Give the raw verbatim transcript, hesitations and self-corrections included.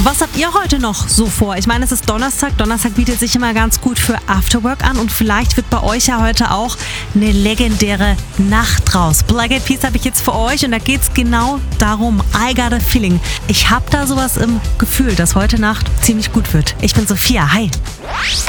Was habt ihr heute noch so vor? Ich meine, es ist Donnerstag. Donnerstag bietet sich immer ganz gut für Afterwork an und vielleicht wird bei euch ja heute auch eine legendäre Nacht draus. Black Eyed Peas habe ich jetzt für euch und da geht es genau darum. I got a feeling. Ich habe da sowas im Gefühl, dass heute Nacht ziemlich gut wird. Ich bin Sophia. Hi.